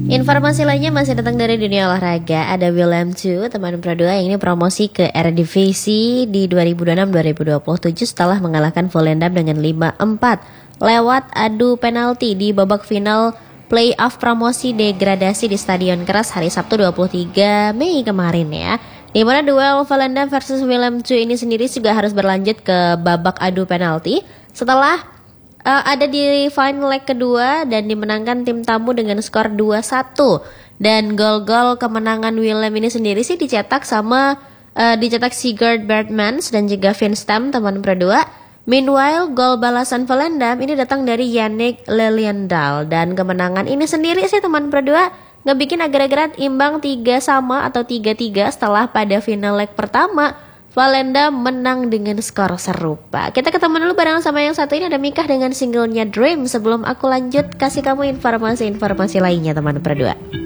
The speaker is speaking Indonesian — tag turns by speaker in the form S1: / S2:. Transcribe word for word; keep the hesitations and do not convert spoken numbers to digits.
S1: Informasi lainnya masih datang dari dunia olahraga. Ada Willem two, teman Pro dua yang ini promosi ke Eredivisie di dua ribu dua puluh enam dua ribu dua puluh tujuh setelah mengalahkan Volendam dengan lima empat lewat adu penalti di babak final playoff promosi degradasi di Stadion Keras hari Sabtu dua puluh tiga Mei kemarin ya. Di mana duel Volendam versus Willem two ini sendiri juga harus berlanjut ke babak adu penalti setelah Uh, ada di final leg kedua dan dimenangkan tim tamu dengan skor dua satu. Dan gol-gol kemenangan Willem ini sendiri sih dicetak sama uh, dicetak Sigurd Bergmans dan juga Vinstam, teman Pro dua. Meanwhile, gol balasan Volendam ini datang dari Yannick Leliendal. Dan kemenangan ini sendiri sih teman Pro dua ngebikin agar-agar imbang tiga sama atau tiga tiga setelah pada final leg pertama Volendam menang dengan skor serupa. Kita ketemu dulu bareng sama yang satu ini, ada Mikah dengan singlenya Dream. Sebelum aku lanjut kasih kamu informasi-informasi lainnya teman Pro dua.